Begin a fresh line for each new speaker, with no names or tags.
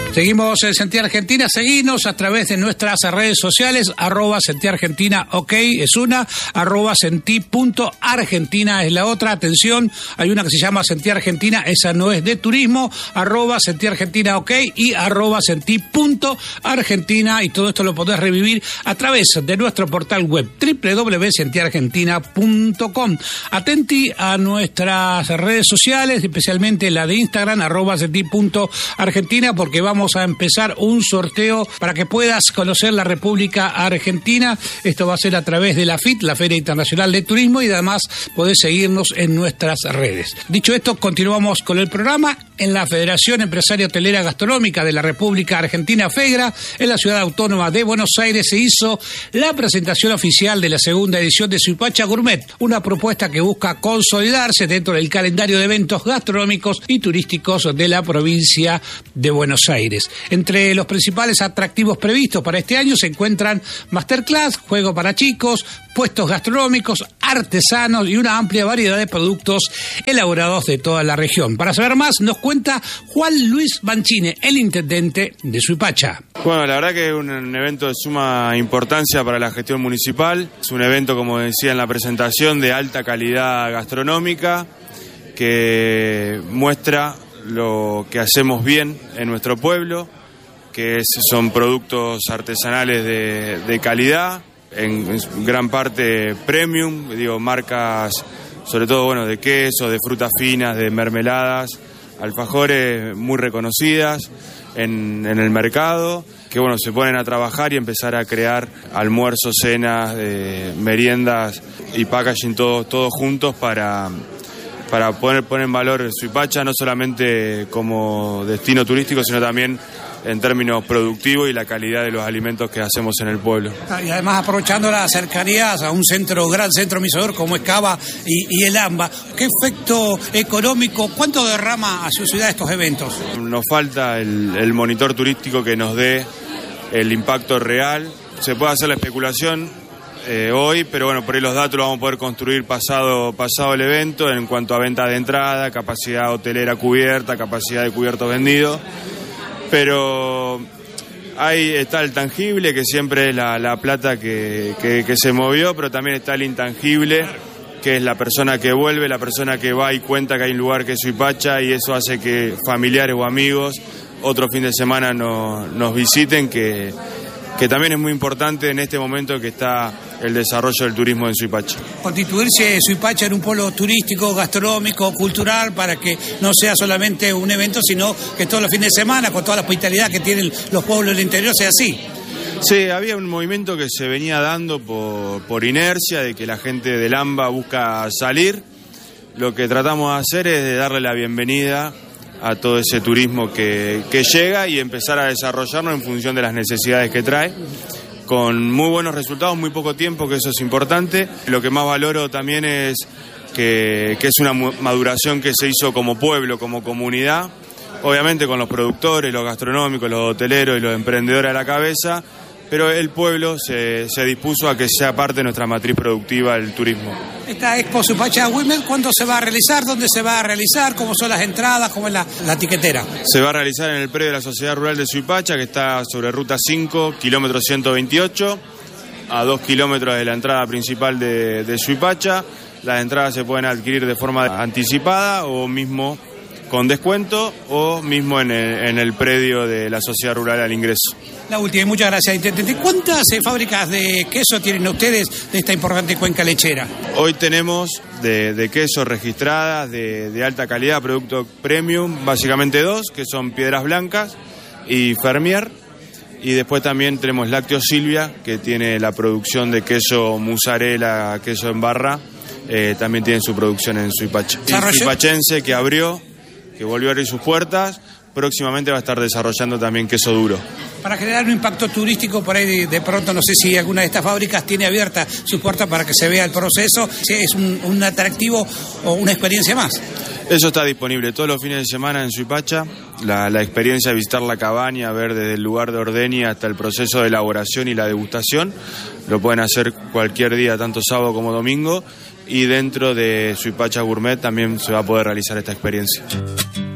Seguimos en Sentí Argentina, seguinos a través de nuestras redes sociales, @Sentí Argentina, ok, es una, @Sentí.Argentina es la otra, atención, hay una que se llama Sentí Argentina, esa no es de turismo, @Sentí Argentina, ok, y @Sentí.Argentina, y todo esto lo podés revivir a través de nuestro portal web, www.sentiargentina.com. Atenti a nuestras redes sociales, especialmente la de Instagram, @Sentí.Argentina, porque vamos a empezar un sorteo para que puedas conocer la República Argentina. Esto va a ser a través de la FIT, la Feria Internacional de Turismo, y además podés seguirnos en nuestras redes. Dicho esto, continuamos con el programa. En la Federación Empresaria Hotelera Gastronómica de la República Argentina, FEGRA, en la Ciudad Autónoma de Buenos Aires, se hizo la presentación oficial de la segunda edición de Suipacha Gourmet, una propuesta que busca consolidarse dentro del calendario de eventos gastronómicos y turísticos de la provincia de Buenos Aires. Entre los principales atractivos previstos para este año se encuentran masterclass, juego para chicos, puestos gastronómicos, artesanos y una amplia variedad de productos elaborados de toda la región. Para saber más, nos cuenta Juan Luis Mancini, el intendente de Suipacha.
Bueno, la verdad que es un evento de suma importancia para la gestión municipal. Es un evento, como decía en la presentación, de alta calidad gastronómica que muestra lo que hacemos bien en nuestro pueblo, que son productos artesanales de calidad, en gran parte premium, marcas sobre todo de queso, de frutas finas, de mermeladas, alfajores muy reconocidas en el mercado, que se ponen a trabajar y empezar a crear almuerzos, cenas, meriendas y packaging todos juntos para poner en valor Suipacha, no solamente como destino turístico, sino también en términos productivos y la calidad de los alimentos que hacemos en el pueblo.
Y además aprovechando las cercanías a un gran centro emisor como es Cava y el AMBA, ¿qué efecto económico, cuánto derrama a su ciudad estos eventos?
Nos falta el monitor turístico que nos dé el impacto real. Se puede hacer la especulación hoy, pero por ahí los datos los vamos a poder construir pasado el evento en cuanto a venta de entrada, capacidad hotelera cubierta, capacidad de cubiertos vendidos. Pero ahí está el tangible, que siempre es la plata que se movió, pero también está el intangible, que es la persona que vuelve, la persona que va y cuenta que hay un lugar que es Suipacha, y eso hace que familiares o amigos otro fin de semana nos visiten, que también es muy importante en este momento que está el desarrollo del turismo en Suipacha.
Constituirse Suipacha en un polo turístico, gastronómico, cultural, para que no sea solamente un evento, sino que todos los fines de semana, con toda la hospitalidad que tienen los pueblos del interior, sea así.
Sí, había un movimiento que se venía dando por inercia, de que la gente del AMBA busca salir. Lo que tratamos de hacer es de darle la bienvenida a todo ese turismo que llega y empezar a desarrollarlo en función de las necesidades que trae, con muy buenos resultados, muy poco tiempo, que eso es importante. Lo que más valoro también es que es una maduración que se hizo como pueblo, como comunidad, obviamente con los productores, los gastronómicos, los hoteleros y los emprendedores a la cabeza, pero el pueblo se dispuso a que sea parte de nuestra matriz productiva el turismo.
Esta Expo Suipacha Gourmet, ¿cuándo se va a realizar? ¿Dónde se va a realizar? ¿Cómo son las entradas? ¿Cómo es la tiquetera?
Se va a realizar en el predio de la Sociedad Rural de Suipacha, que está sobre Ruta 5, kilómetro 128, a 2 kilómetros de la entrada principal de Suipacha. Las entradas se pueden adquirir de forma anticipada o mismo con descuento, o mismo en el predio de la Sociedad Rural al ingreso.
La última, y muchas gracias, intendente. ¿Cuántas fábricas de queso tienen ustedes de esta importante cuenca lechera?
Hoy tenemos de queso registradas, de alta calidad, producto premium, básicamente 2, que son Piedras Blancas y Fermier. Y después también tenemos Lácteos Silvia, que tiene la producción de queso mozzarella, queso en barra, también tiene su producción en Suipacha. El suipachense que abrió, que volvió a abrir sus puertas, próximamente va a estar desarrollando también queso duro.
Para generar un impacto turístico, por ahí de pronto, no sé si alguna de estas fábricas tiene abierta sus puertas para que se vea el proceso, si es un atractivo o una experiencia más.
Eso está disponible todos los fines de semana en Suipacha, la experiencia de visitar la cabaña, ver desde el lugar de ordeña hasta el proceso de elaboración y la degustación, lo pueden hacer cualquier día, tanto sábado como domingo, y dentro de Suipacha Gourmet también se va a poder realizar esta experiencia.